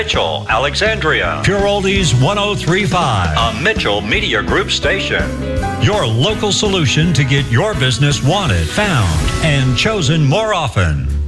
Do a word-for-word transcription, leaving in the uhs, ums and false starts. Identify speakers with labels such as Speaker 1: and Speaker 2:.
Speaker 1: Mitchell, Alexandria.
Speaker 2: Pure Oldies one oh three point five.
Speaker 1: A Mitchell Media Group station.
Speaker 2: Your local solution to get your business wanted, found, and chosen more often.